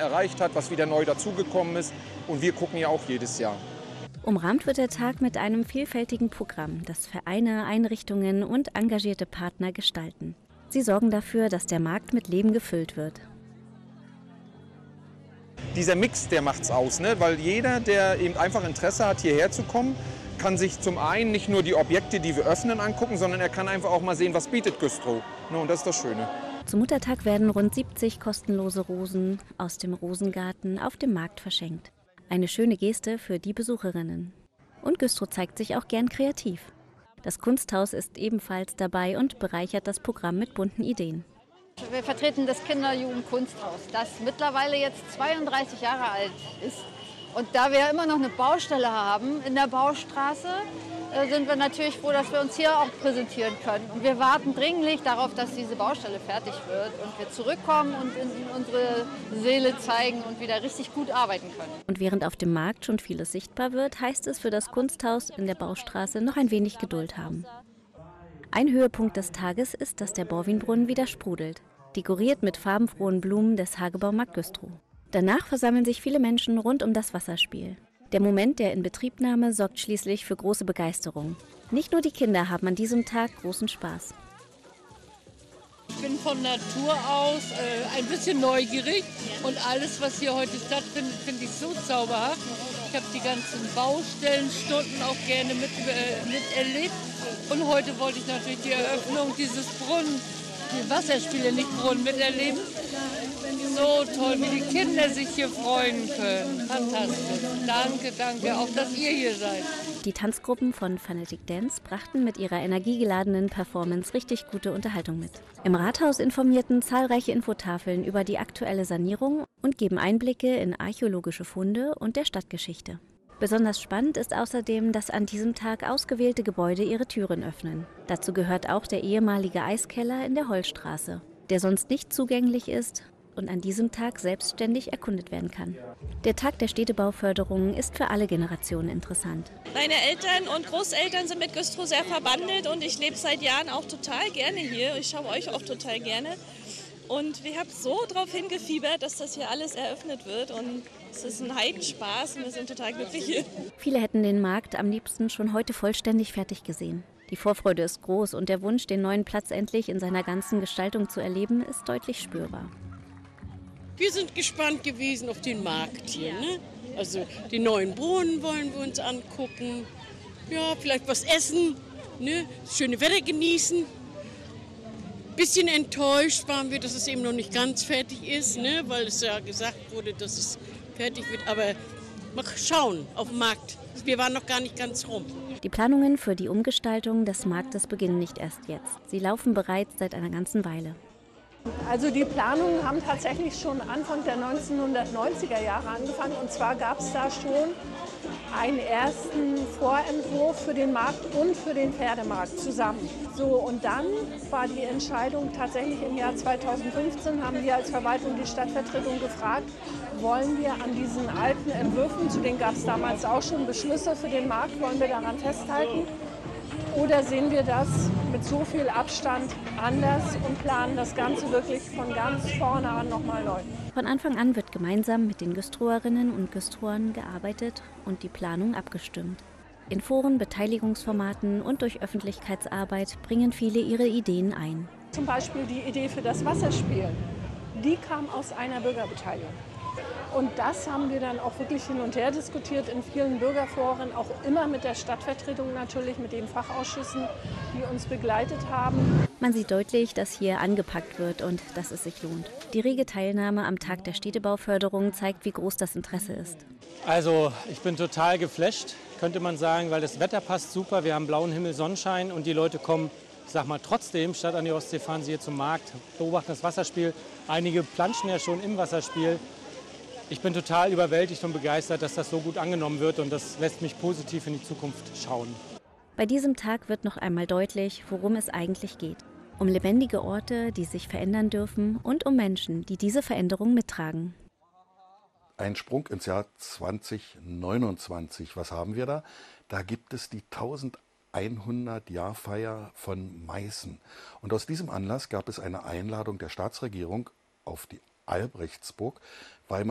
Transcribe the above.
erreicht hat, was wieder neu dazugekommen ist. Und wir gucken ja auch jedes Jahr. Umrahmt wird der Tag mit einem vielfältigen Programm, das Vereine, Einrichtungen und engagierte Partner gestalten. Sie sorgen dafür, dass der Markt mit Leben gefüllt wird. Dieser Mix, der macht's aus, ne? Weil jeder, der eben einfach Interesse hat, hierher zu kommen, kann sich zum einen nicht nur die Objekte, die wir öffnen, angucken, sondern er kann einfach auch mal sehen, was bietet Güstrow. Ne? Und das ist das Schöne. Zum Muttertag werden rund 70 kostenlose Rosen aus dem Rosengarten auf dem Markt verschenkt. Eine schöne Geste für die Besucherinnen. Und Güstrow zeigt sich auch gern kreativ. Das Kunsthaus ist ebenfalls dabei und bereichert das Programm mit bunten Ideen. Wir vertreten das Kinder-Jugend-Kunsthaus, das mittlerweile jetzt 32 Jahre alt ist. Und da wir immer noch eine Baustelle haben in der Baustraße, sind wir natürlich froh, dass wir uns hier auch präsentieren können. Und wir warten dringlich darauf, dass diese Baustelle fertig wird und wir zurückkommen und in unsere Seele zeigen und wieder richtig gut arbeiten können. Und während auf dem Markt schon vieles sichtbar wird, heißt es für das Kunsthaus in der Baustraße noch ein wenig Geduld haben. Ein Höhepunkt des Tages ist, dass der Borwinbrunnen wieder sprudelt, dekoriert mit farbenfrohen Blumen des Hagebaumarkt Güstrow. Danach versammeln sich viele Menschen rund um das Wasserspiel. Der Moment der Inbetriebnahme sorgt schließlich für große Begeisterung. Nicht nur die Kinder haben an diesem Tag großen Spaß. Ich bin von Natur aus ein bisschen neugierig und alles, was hier heute stattfindet, finde ich so zauberhaft. Ich habe die ganzen Baustellenstunden auch gerne miterlebt und heute wollte ich natürlich die Eröffnung dieses Brunnen, die Wasserspiele, nicht Brunnen, miterleben. So toll, wie die Kinder sich hier freuen können. Fantastisch. Danke, danke, auch dass ihr hier seid. Die Tanzgruppen von Fanatic Dance brachten mit ihrer energiegeladenen Performance richtig gute Unterhaltung mit. Im Rathaus informierten zahlreiche Infotafeln über die aktuelle Sanierung und geben Einblicke in archäologische Funde und der Stadtgeschichte. Besonders spannend ist außerdem, dass an diesem Tag ausgewählte Gebäude ihre Türen öffnen. Dazu gehört auch der ehemalige Eiskeller in der Hollstraße, der sonst nicht zugänglich ist und an diesem Tag selbstständig erkundet werden kann. Der Tag der Städtebauförderung ist für alle Generationen interessant. Meine Eltern und Großeltern sind mit Güstrow sehr verbandelt und ich lebe seit Jahren auch total gerne hier. Ich schaue euch auch total gerne. Und wir haben so darauf hingefiebert, dass das hier alles eröffnet wird. Und es ist ein Heidenspaß und wir sind total glücklich hier. Viele hätten den Markt am liebsten schon heute vollständig fertig gesehen. Die Vorfreude ist groß und der Wunsch, den neuen Platz endlich in seiner ganzen Gestaltung zu erleben, ist deutlich spürbar. Wir sind gespannt gewesen auf den Markt hier. Ne? Also den neuen Brunnen wollen wir uns angucken. Ja, vielleicht was essen, ne? Das schöne Wetter genießen. Bisschen enttäuscht waren wir, dass es eben noch nicht ganz fertig ist, ne? Weil es ja gesagt wurde, dass es fertig wird. Aber mal schauen auf dem Markt. Wir waren noch gar nicht ganz rum. Die Planungen für die Umgestaltung des Marktes beginnen nicht erst jetzt. Sie laufen bereits seit einer ganzen Weile. Also die Planungen haben tatsächlich schon Anfang der 1990er Jahre angefangen. Und zwar gab es da schon einen ersten Vorentwurf für den Markt und für den Pferdemarkt zusammen. So, und dann war die Entscheidung tatsächlich im Jahr 2015, haben wir als Verwaltung die Stadtvertretung gefragt, wollen wir an diesen alten Entwürfen, zu denen gab es damals auch schon Beschlüsse für den Markt, wollen wir daran festhalten? Oder sehen wir das mit so viel Abstand anders und planen das Ganze wirklich von ganz vorne an nochmal neu? Von Anfang an wird gemeinsam mit den Güstrowerinnen und Güstrowern gearbeitet und die Planung abgestimmt. In Foren, Beteiligungsformaten und durch Öffentlichkeitsarbeit bringen viele ihre Ideen ein. Zum Beispiel die Idee für das Wasserspiel, die kam aus einer Bürgerbeteiligung. Und das haben wir dann auch wirklich hin und her diskutiert in vielen Bürgerforen, auch immer mit der Stadtvertretung natürlich, mit den Fachausschüssen, die uns begleitet haben. Man sieht deutlich, dass hier angepackt wird und dass es sich lohnt. Die rege Teilnahme am Tag der Städtebauförderung zeigt, wie groß das Interesse ist. Also ich bin total geflasht, könnte man sagen, weil das Wetter passt super. Wir haben blauen Himmel, Sonnenschein und die Leute kommen, ich sag mal trotzdem, statt an die Ostsee fahren sie hier zum Markt, beobachten das Wasserspiel. Einige planschen ja schon im Wasserspiel. Ich bin total überwältigt und begeistert, dass das so gut angenommen wird und das lässt mich positiv in die Zukunft schauen. Bei diesem Tag wird noch einmal deutlich, worum es eigentlich geht. Um lebendige Orte, die sich verändern dürfen und um Menschen, die diese Veränderung mittragen. Ein Sprung ins Jahr 2029. Was haben wir da? Da gibt es die 1100-Jahr-Feier von Meißen. Und aus diesem Anlass gab es eine Einladung der Staatsregierung auf die Albrechtsburg, weil man